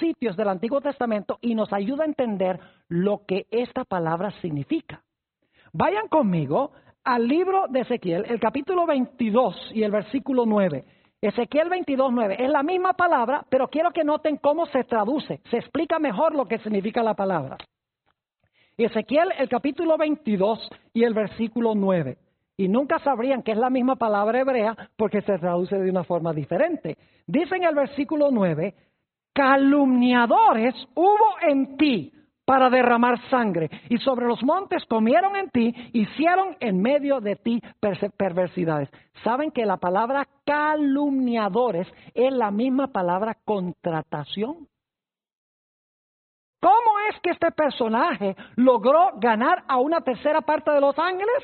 sitios del Antiguo Testamento y nos ayuda a entender lo que esta palabra significa. Vayan conmigo al libro de Ezequiel, el capítulo 22 y el versículo 9. Ezequiel 22, 9. Es la misma palabra, pero quiero que noten cómo se traduce. Se explica mejor lo que significa la palabra. Ezequiel, el capítulo 22 y el versículo 9. Y nunca sabrían que es la misma palabra hebrea porque se traduce de una forma diferente. Dice en el versículo 9, calumniadores hubo en ti para derramar sangre, y sobre los montes comieron en ti, hicieron en medio de ti perversidades. ¿Saben que la palabra calumniadores es la misma palabra contratación? ¿Cómo es que este personaje logró ganar a una tercera parte de los ángeles?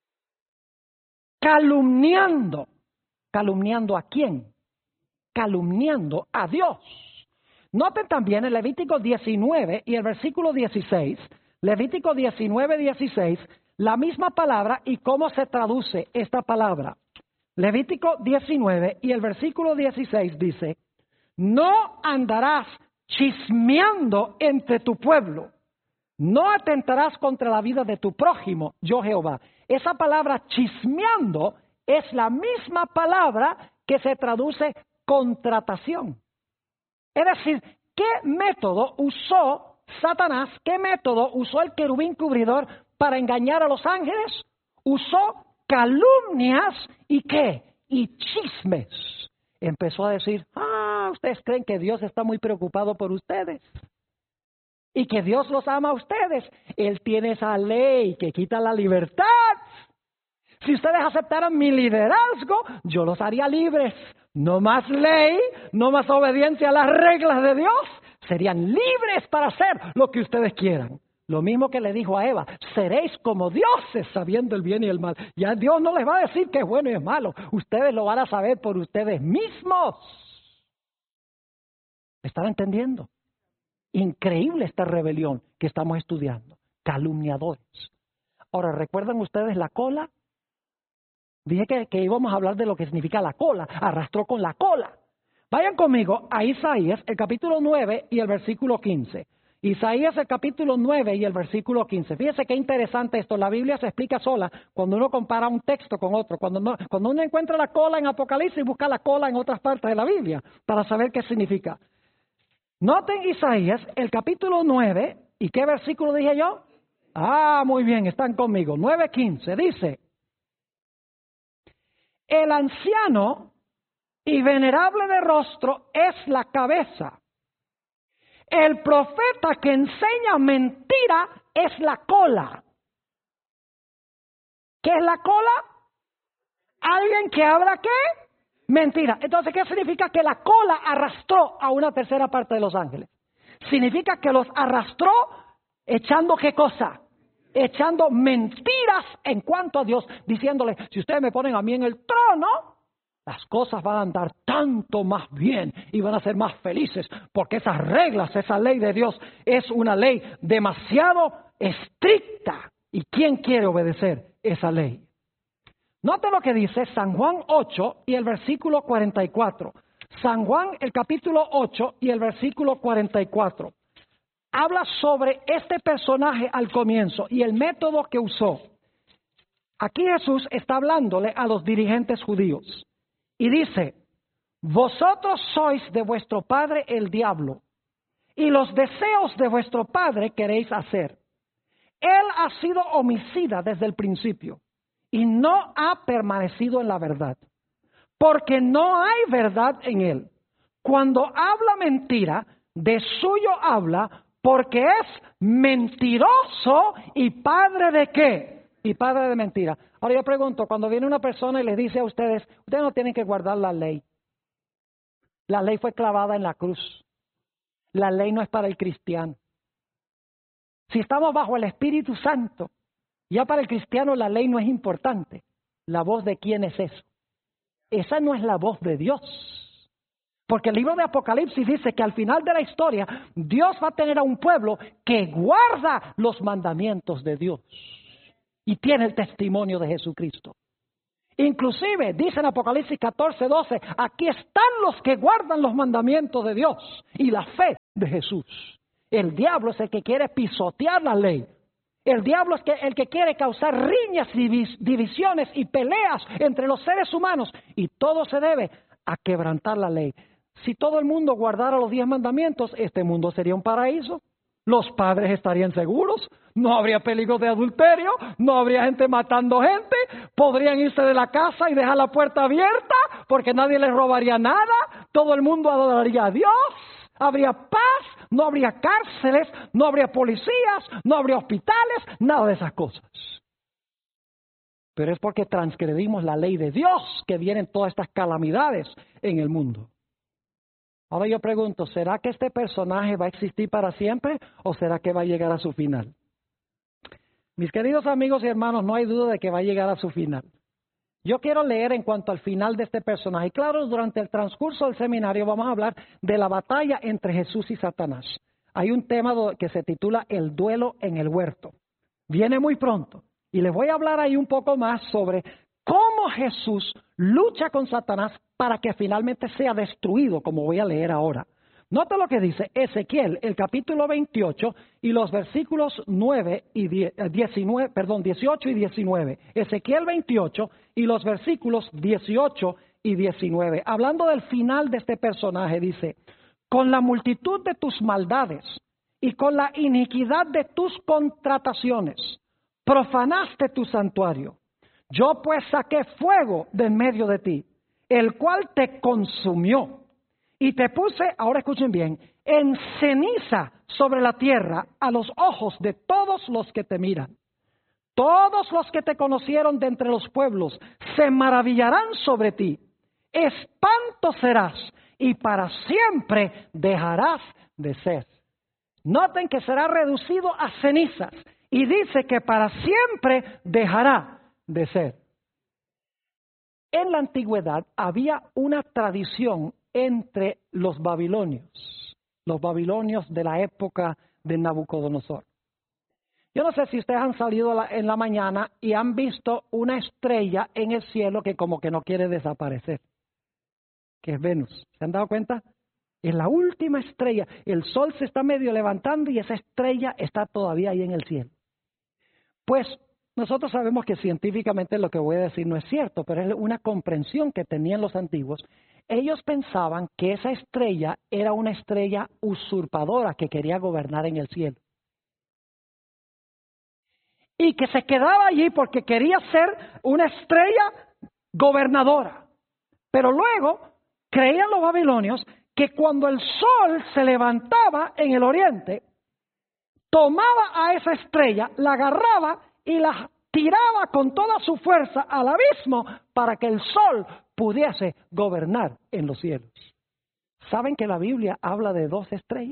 Calumniando. ¿Calumniando a quién? Calumniando a Dios. Noten también en Levítico 19 y el versículo 16, Levítico 19, 16, la misma palabra y cómo se traduce esta palabra. Levítico 19 y el versículo 16 dice, no andarás chismeando entre tu pueblo, no atentarás contra la vida de tu prójimo, yo Jehová. Esa palabra chismeando es la misma palabra que se traduce contratación. Es decir, ¿qué método usó Satanás? ¿Qué método usó el querubín cubridor para engañar a los ángeles? Usó calumnias y ¿qué? Y chismes. Empezó a decir, ustedes creen que Dios está muy preocupado por ustedes y que Dios los ama a ustedes. Él tiene esa ley que quita la libertad. Si ustedes aceptaran mi liderazgo, yo los haría libres. No más ley, no más obediencia a las reglas de Dios. Serían libres para hacer lo que ustedes quieran. Lo mismo que le dijo a Eva, seréis como dioses sabiendo el bien y el mal. Ya Dios no les va a decir que es bueno y es malo. Ustedes lo van a saber por ustedes mismos. ¿Están entendiendo? Increíble esta rebelión que estamos estudiando. Calumniadores. Ahora, ¿recuerdan ustedes la cola? Dije que íbamos a hablar de lo que significa la cola. Arrastró con la cola. Vayan conmigo a Isaías, el capítulo 9 y el versículo 15. Isaías, el capítulo 9 y el versículo 15. Fíjense qué interesante esto. La Biblia se explica sola cuando uno compara un texto con otro. Cuando uno encuentra la cola en Apocalipsis, busca la cola en otras partes de la Biblia para saber qué significa. Noten Isaías, el capítulo 9, ¿y qué versículo dije yo? Muy bien, están conmigo. 9:15 dice, el anciano y venerable de rostro es la cabeza. El profeta que enseña mentira es la cola. ¿Qué es la cola? Alguien que habla ¿qué? Mentira. Entonces, ¿qué significa que la cola arrastró a una tercera parte de los ángeles? Significa que los arrastró echando ¿qué cosa? Echando mentiras en cuanto a Dios, diciéndole, si ustedes me ponen a mí en el trono, las cosas van a andar tanto más bien y van a ser más felices, porque esas reglas, esa ley de Dios es una ley demasiado estricta. ¿Y quién quiere obedecer esa ley? Note lo que dice San Juan 8 y el versículo 44. San Juan, el capítulo 8 y el versículo 44. Habla sobre este personaje al comienzo y el método que usó. Aquí Jesús está hablándole a los dirigentes judíos y dice, vosotros sois de vuestro padre el diablo y los deseos de vuestro padre queréis hacer. Él ha sido homicida desde el principio y no ha permanecido en la verdad, porque no hay verdad en él. Cuando habla mentira, de suyo habla, porque es mentiroso y padre de ¿qué? Y padre de mentira. Ahora yo pregunto, cuando viene una persona y les dice a ustedes, ustedes no tienen que guardar la ley. La ley fue clavada en la cruz. La ley no es para el cristiano. Si estamos bajo el Espíritu Santo, ya para el cristiano la ley no es importante. ¿La voz de quién es eso? Esa no es la voz de Dios. Porque el libro de Apocalipsis dice que al final de la historia, Dios va a tener a un pueblo que guarda los mandamientos de Dios. Y tiene el testimonio de Jesucristo. Inclusive, dice en Apocalipsis 14:12, aquí están los que guardan los mandamientos de Dios y la fe de Jesús. El diablo es el que quiere pisotear la ley. El diablo es el que quiere causar riñas, divisiones y peleas entre los seres humanos. Y todo se debe a quebrantar la ley. Si todo el mundo guardara los 10 mandamientos, este mundo sería un paraíso. Los padres estarían seguros, no habría peligro de adulterio, no habría gente matando gente, podrían irse de la casa y dejar la puerta abierta porque nadie les robaría nada, todo el mundo adoraría a Dios, habría paz, no habría cárceles, no habría policías, no habría hospitales, nada de esas cosas. Pero es porque transgredimos la ley de Dios que vienen todas estas calamidades en el mundo. Ahora yo pregunto, ¿será que este personaje va a existir para siempre o será que va a llegar a su final? Mis queridos amigos y hermanos, no hay duda de que va a llegar a su final. Yo quiero leer en cuanto al final de este personaje. Y claro, durante el transcurso del seminario vamos a hablar de la batalla entre Jesús y Satanás. Hay un tema que se titula El duelo en el huerto. Viene muy pronto. Y les voy a hablar ahí un poco más sobre cómo Jesús lucha con Satanás para que finalmente sea destruido, como voy a leer ahora. Nota lo que dice Ezequiel, el capítulo 28 y los versículos 18 y 19. Ezequiel 28 y los versículos 18 y 19. Hablando del final de este personaje, dice: con la multitud de tus maldades y con la iniquidad de tus contrataciones, profanaste tu santuario. Yo pues saqué fuego de en medio de ti, el cual te consumió. Y te puse, ahora escuchen bien, en ceniza sobre la tierra a los ojos de todos los que te miran. Todos los que te conocieron de entre los pueblos se maravillarán sobre ti. Espanto serás y para siempre dejarás de ser. Noten que será reducido a cenizas y dice que para siempre dejará de ser. En la antigüedad había una tradición entre los babilonios de la época de Nabucodonosor. Yo no sé si ustedes han salido en la mañana y han visto una estrella en el cielo que como que no quiere desaparecer, que es Venus. ¿Se han dado cuenta? Es la última estrella. El sol se está medio levantando y esa estrella está todavía ahí en el cielo. Pues nosotros sabemos que científicamente lo que voy a decir no es cierto, pero es una comprensión que tenían los antiguos. Ellos pensaban que esa estrella era una estrella usurpadora que quería gobernar en el cielo. Y que se quedaba allí porque quería ser una estrella gobernadora. Pero luego creían los babilonios que cuando el sol se levantaba en el oriente, tomaba a esa estrella, la agarraba y la tiraba con toda su fuerza al abismo para que el sol pudiese gobernar en los cielos. ¿Saben que la Biblia habla de 2 estrellas?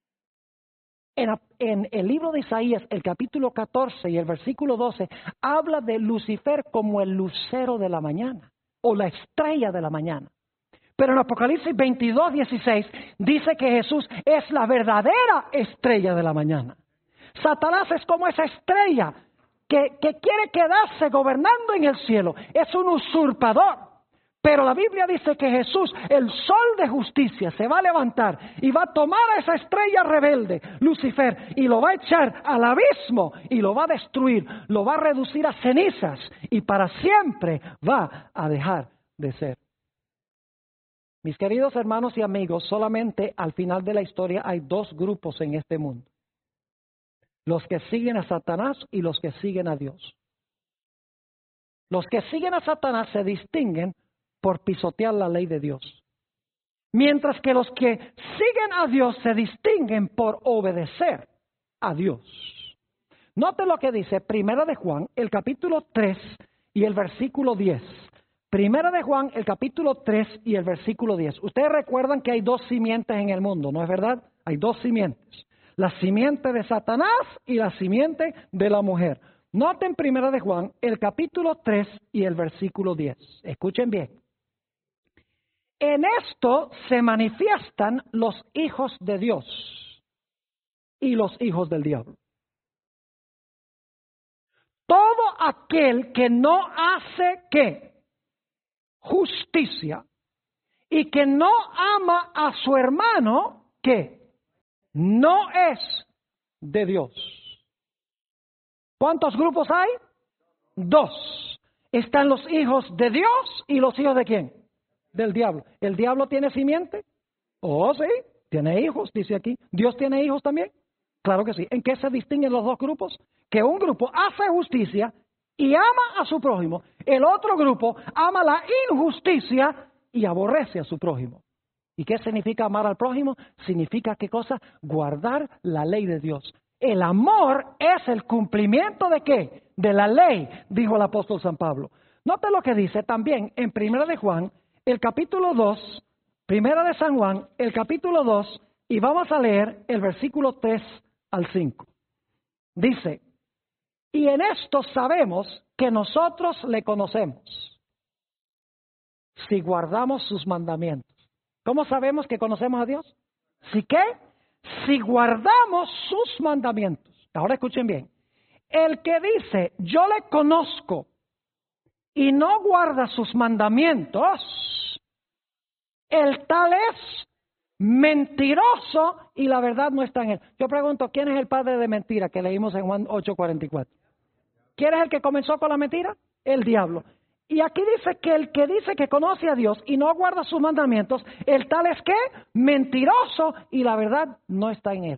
En el libro de Isaías, el capítulo 14 y el versículo 12, habla de Lucifer como el lucero de la mañana o la estrella de la mañana. Pero en Apocalipsis 22, 16 dice que Jesús es la verdadera estrella de la mañana. Satanás es como esa estrella que quiere quedarse gobernando en el cielo. Es un usurpador. Pero la Biblia dice que Jesús, el sol de justicia, se va a levantar y va a tomar a esa estrella rebelde, Lucifer, y lo va a echar al abismo y lo va a destruir, lo va a reducir a cenizas y para siempre va a dejar de ser. Mis queridos hermanos y amigos, solamente al final de la historia hay 2 grupos en este mundo. Los que siguen a Satanás y los que siguen a Dios. Los que siguen a Satanás se distinguen por pisotear la ley de Dios. Mientras que los que siguen a Dios se distinguen por obedecer a Dios. Note lo que dice Primera de Juan, el capítulo 3 y el versículo 10. Primera de Juan, el capítulo 3 y el versículo 10. Ustedes recuerdan que hay 2 simientes en el mundo, ¿no es verdad? Hay 2 simientes. La simiente de Satanás y la simiente de la mujer. Noten Primera de Juan, el capítulo 3 y el versículo 10. Escuchen bien. En esto se manifiestan los hijos de Dios y los hijos del diablo. Todo aquel que no hace ¿qué? Justicia y que no ama a su hermano, ¿qué? no es de Dios. ¿Cuántos grupos hay? 2. Están los hijos de Dios y los hijos de ¿quién? Del diablo. ¿El diablo tiene simiente? Oh, sí, tiene hijos, dice aquí. ¿Dios tiene hijos también? Claro que sí. ¿En qué se distinguen los dos grupos? Que un grupo hace justicia y ama a su prójimo. El otro grupo ama la injusticia y aborrece a su prójimo. ¿Y qué significa amar al prójimo? Significa, ¿qué cosa? Guardar la ley de Dios. El amor es el cumplimiento ¿de qué? De la ley, dijo el apóstol San Pablo. Note lo que dice también en 1 de Juan, el capítulo 2, 1 de San Juan, el capítulo 2, y vamos a leer el versículo 3 al 5. Dice, y en esto sabemos que nosotros le conocemos, si guardamos sus mandamientos. ¿Cómo sabemos que conocemos a Dios? ¿Si qué? Si guardamos sus mandamientos. Ahora escuchen bien. El que dice, yo le conozco y no guarda sus mandamientos, el tal es mentiroso y la verdad no está en él. Yo pregunto, ¿quién es el padre de mentira que leímos en Juan 8:44? ¿Quién es el que comenzó con la mentira? El diablo. Y aquí dice que el que dice que conoce a Dios y no guarda sus mandamientos, el tal es que mentiroso y la verdad no está en él.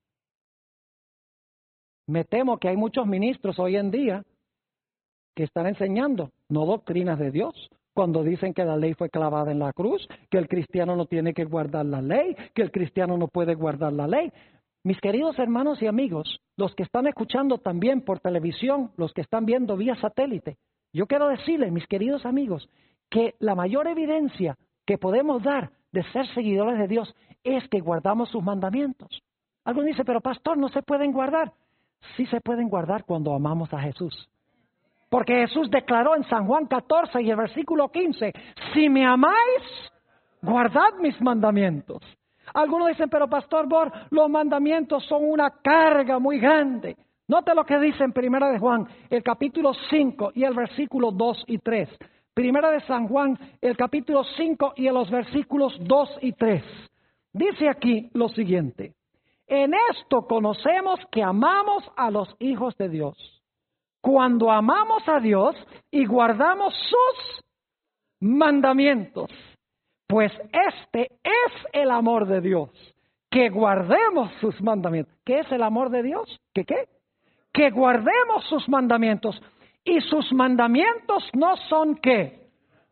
Me temo que hay muchos ministros hoy en día que están enseñando no doctrinas de Dios, cuando dicen que la ley fue clavada en la cruz, que el cristiano no tiene que guardar la ley, que el cristiano no puede guardar la ley. Mis queridos hermanos y amigos, los que están escuchando también por televisión, los que están viendo vía satélite, yo quiero decirles, mis queridos amigos, que la mayor evidencia que podemos dar de ser seguidores de Dios es que guardamos sus mandamientos. Alguien dice, pero pastor, ¿no se pueden guardar? Sí se pueden guardar cuando amamos a Jesús. Porque Jesús declaró en San Juan 14 y el versículo 15, si me amáis, guardad mis mandamientos. Algunos dicen, pero pastor Bor, los mandamientos son una carga muy grande. Note lo que dice en 1 de Juan, el capítulo 5 y el versículo 2 y 3. 1 de San Juan, el capítulo 5 y los versículos 2 y 3. Dice aquí lo siguiente, en esto conocemos que amamos a los hijos de Dios, cuando amamos a Dios y guardamos sus mandamientos. Pues este es el amor de Dios, que guardemos sus mandamientos. ¿Qué es el amor de Dios? ¿Qué? Que guardemos sus mandamientos. Y sus mandamientos no son ¿qué?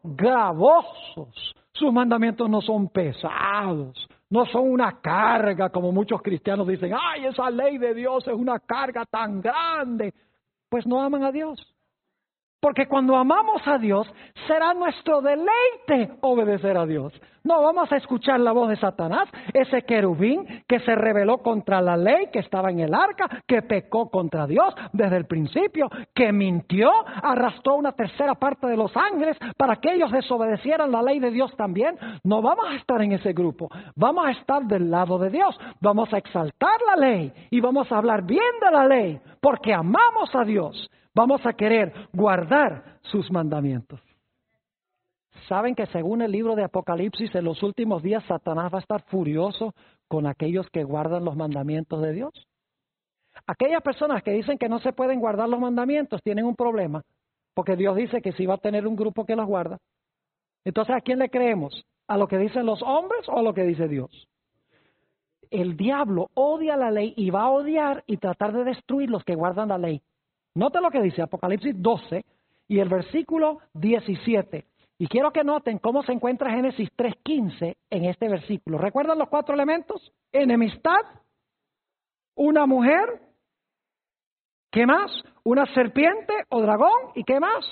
Gravosos. Sus mandamientos no son pesados, no son una carga como muchos cristianos dicen, ¡ay, esa ley de Dios es una carga tan grande! Pues no aman a Dios. Porque cuando amamos a Dios, será nuestro deleite obedecer a Dios. No vamos a escuchar la voz de Satanás, ese querubín que se rebeló contra la ley, que estaba en el arca, que pecó contra Dios desde el principio, que mintió, arrastró una tercera parte de los ángeles para que ellos desobedecieran la ley de Dios también. No vamos a estar en ese grupo, vamos a estar del lado de Dios, vamos a exaltar la ley y vamos a hablar bien de la ley, porque amamos a Dios. Vamos a querer guardar sus mandamientos. ¿Saben que según el libro de Apocalipsis, en los últimos días Satanás va a estar furioso con aquellos que guardan los mandamientos de Dios? Aquellas personas que dicen que no se pueden guardar los mandamientos tienen un problema, porque Dios dice que sí va a tener un grupo que los guarda. Entonces, ¿a quién le creemos? ¿A lo que dicen los hombres o a lo que dice Dios? El diablo odia la ley y va a odiar y tratar de destruir los que guardan la ley. Note lo que dice Apocalipsis 12 y el versículo 17. Y quiero que noten cómo se encuentra Génesis 3:15 en este versículo. ¿Recuerdan los 4 elementos? Enemistad, una mujer, ¿qué más? Una serpiente o dragón, ¿y qué más?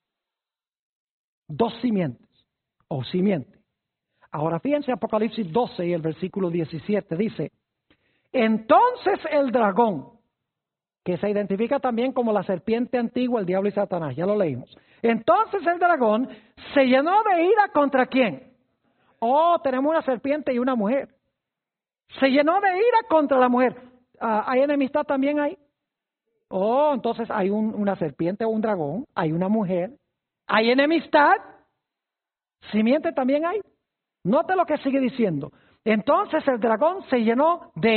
2 simientes o simiente. Ahora fíjense Apocalipsis 12 y el versículo 17 dice, entonces el dragón, que se identifica también como la serpiente antigua, el diablo y Satanás, ya lo leímos. Entonces el dragón se llenó de ira ¿contra quién? Oh, tenemos una serpiente y una mujer. Se llenó de ira contra la mujer. ¿Hay enemistad también ahí? Oh, entonces hay una serpiente o un dragón, hay una mujer, hay enemistad, simiente también hay. Note lo que sigue diciendo. Entonces el dragón se llenó de ira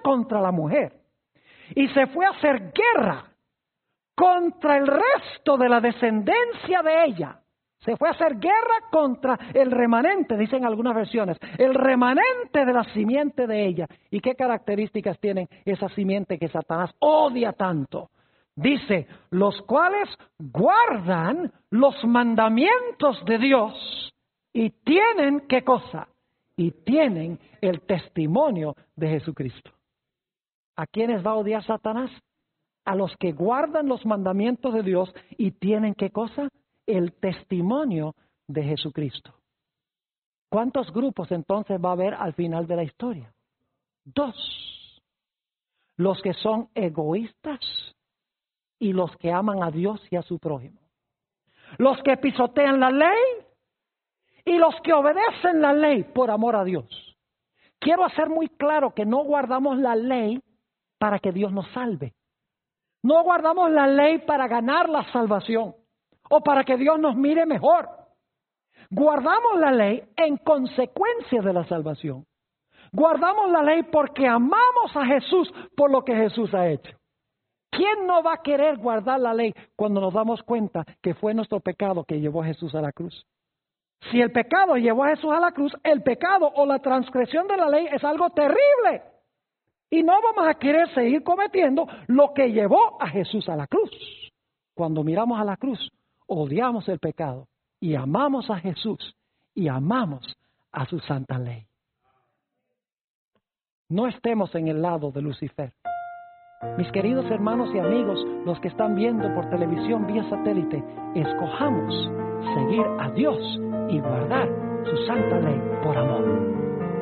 contra la mujer y se fue a hacer guerra contra el resto de la descendencia de ella. Se fue a hacer guerra contra el remanente, dicen algunas versiones, el remanente de la simiente de ella. ¿Y qué características tienen esa simiente que Satanás odia tanto? Dice, los cuales guardan los mandamientos de Dios y tienen, ¿qué cosa? Y tienen el testimonio de Jesucristo. ¿A quiénes va a odiar Satanás? A los que guardan los mandamientos de Dios y tienen, ¿qué cosa? El testimonio de Jesucristo. ¿Cuántos grupos entonces va a haber al final de la historia? 2. Los que son egoístas y los que aman a Dios y a su prójimo. Los que pisotean la ley y los que obedecen la ley por amor a Dios. Quiero hacer muy claro que no guardamos la ley para que Dios nos salve. No guardamos la ley para ganar la salvación o para que Dios nos mire mejor. Guardamos la ley en consecuencia de la salvación. Guardamos la ley porque amamos a Jesús por lo que Jesús ha hecho. ¿Quién no va a querer guardar la ley cuando nos damos cuenta que fue nuestro pecado que llevó a Jesús a la cruz? Si el pecado llevó a Jesús a la cruz, el pecado o la transgresión de la ley es algo terrible. Y no vamos a querer seguir cometiendo lo que llevó a Jesús a la cruz. Cuando miramos a la cruz, odiamos el pecado y amamos a Jesús y amamos a su santa ley. No estemos en el lado de Lucifer. Mis queridos hermanos y amigos, los que están viendo por televisión vía satélite, escojamos seguir a Dios y guardar su santa ley por amor.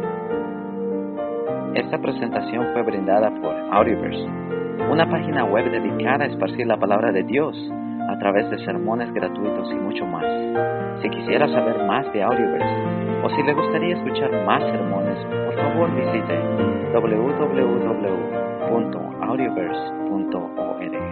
Esta presentación fue brindada por Audioverse, una página web dedicada a esparcir la palabra de Dios a través de sermones gratuitos y mucho más. Si quisiera saber más de Audioverse o si le gustaría escuchar más sermones, por favor visite www.audioverse.org.